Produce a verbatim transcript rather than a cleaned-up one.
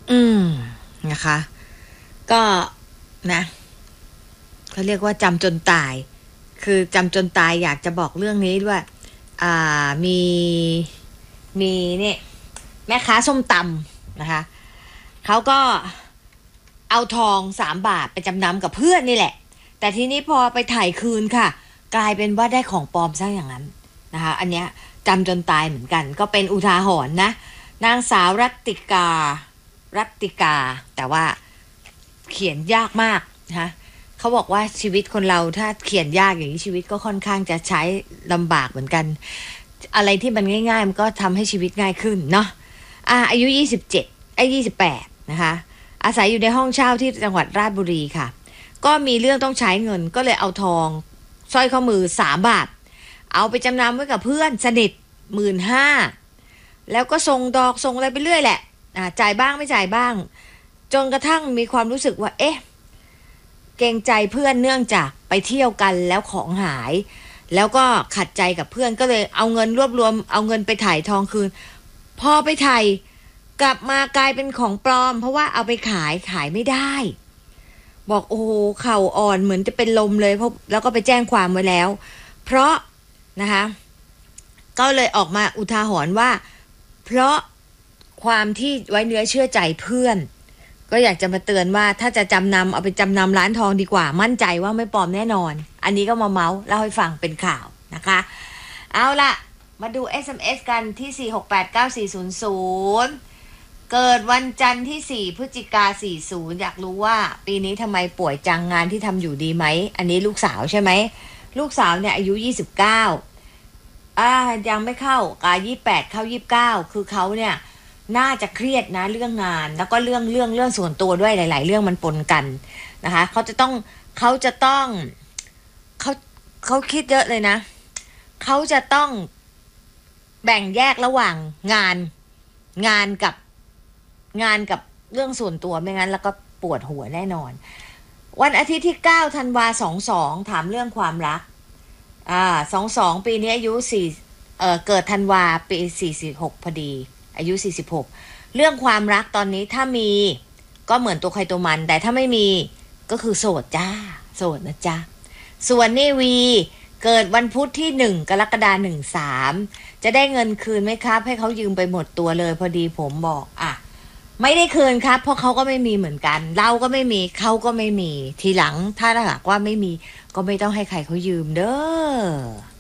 อืมนะคะก็นะเขาเรียกว่าจำจนตายคือจำจนตายอยากจะบอกเรื่องนี้ด้วยอ่ามีมีเนี่ยแม่ค้าส้มตำนะคะเขาก็เอาทองสามบาทไปจำนำกับเพื่อนนี่แหละแต่ทีนี้พอไปถ่ายคืนค่ะกลายเป็นว่าได้ของปลอมซะอย่างนั้นนะคะอันเนี้ยจำจนตายเหมือนกันก็เป็นอุทาหรณ์นะนางสาวรัตติการัตติกาแต่ว่าเขียนยากมากนะคะเขาบอกว่าชีวิตคนเราถ้าเขียนยากอย่างนี้ชีวิตก็ค่อนข้างจะใช้ลำบากเหมือนกันอะไรที่มันง่ายๆมันก็ทำให้ชีวิตง่ายขึ้นเนาะอ่าอายุยี่สิบเจ็ดไอ้ยี่สิบแปดนะคะอาศัยอยู่ในห้องเช่าที่จังหวัดราชบุรีค่ะก็มีเรื่องต้องใช้เงินก็เลยเอาทองสร้อยข้อมือสามบาทเอาไปจำนำไว้กับเพื่อนสนิทหมื่นห้าแล้วก็ส่งดอกส่งอะไรไปเรื่อยแหละอ่าจ่ายบ้างไม่จ่ายบ้างจนกระทั่งมีความรู้สึกว่าเอ๊ะเกรงใจเพื่อนเนื่องจากไปเที่ยวกันแล้วของหายแล้วก็ขัดใจกับเพื่อนก็เลยเอาเงินรวบรวมเอาเงินไปถ่ายทองคืนพอไปถ่ายกลับมากลายเป็นของปลอมเพราะว่าเอาไปขายขายไม่ได้บอกโอ้โหเข่าอ่อนเหมือนจะเป็นลมเลยเพราะแล้วก็ไปแจ้งความไว้แล้วเพราะนะคะก็เลยออกมาอุทาหรณ์ว่าเพราะความที่ไว้เนื้อเชื่อใจเพื่อนก็อยากจะมาเตือนว่าถ้าจะจำนำเอาไปจำนำร้านทองดีกว่ามั่นใจว่าไม่ปลอมแน่นอนอันนี้ก็มาเมาส์เล่าให้ฟังเป็นข่าวนะคะเอาล่ะมาดู เอส เอ็ม เอส กันที่สี่ หก แปด เก้า สี่ ศูนย์ ศูนย์ เกิดวันจันทร์ที่สี่พฤศจิกาสี่สิบอยากรู้ว่าปีนี้ทำไมป่วยจังงานที่ทำอยู่ดีไหมอันนี้ลูกสาวใช่ไหมลูกสาวเนี่ยอายุยี่สิบเก้าอ่ายังไม่เข้ากายี่สิบแปดเข้ายี่สิบเก้าคือเขาเนี่ยน่าจะเครียดนะเรื่องงานแล้วก็เรื่องเรื่องเรื่องส่วนตัวด้วยหลายๆเรื่องมันปนกันนะคะเขาจะต้องเขาจะต้องเขาเขาคิดเยอะเลยนะเขาจะต้องแบ่งแยกระหว่างงานงานกับงานกับเรื่องส่วนตัวไม่งั้นแล้วก็ปวดหัวแน่นอนวันอาทิตย์ที่เก้าธันวาสองสองถามเรื่องความรักอ่าสองสองปีนี้อายุสี่เอ่อเกิดธันวาปีสี่สิบหกพอดีอายุสี่สิบหกเรื่องความรักตอนนี้ถ้ามีก็เหมือนตัวใครตัวมันแต่ถ้าไม่มีก็คือโสดจ้าโสดนะจ๊ะส่วนนี่วีเกิดวันพุธที่หนึ่งกรกฎาคมหนึ่งสามจะได้เงินคืนไหมครับให้เขายืมไปหมดตัวเลยพอดีผมบอกอ่ะไม่ได้คืนครับเพราะเขาก็ไม่มีเหมือนกันเราก็ไม่มีเขาก็ไม่มีทีหลังถ้าหากว่าไม่มีก็ไม่ต้องให้ใครเขายืมเด้อ